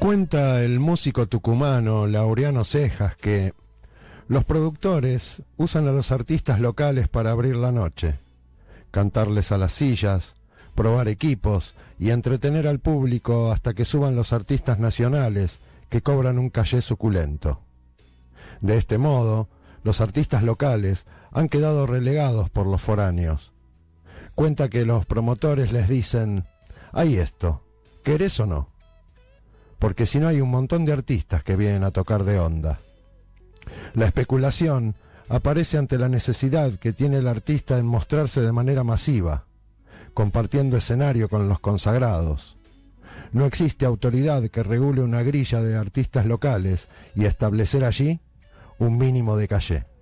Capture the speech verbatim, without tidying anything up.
Cuenta el músico tucumano Laureano Cejas que los productores usan a los artistas locales para abrir la noche, cantarles a las sillas, probar equipos y entretener al público hasta que suban los artistas nacionales que cobran un cachê suculento. De este modo, los artistas locales han quedado relegados por los foráneos. Cuenta que los promotores les dicen: hay esto, ¿querés o no? Porque si no hay un montón de artistas que vienen a tocar de onda. La especulación aparece ante la necesidad que tiene el artista en mostrarse de manera masiva, compartiendo escenario con los consagrados. No existe autoridad que regule una grilla de artistas locales y establecer allí un mínimo de caché.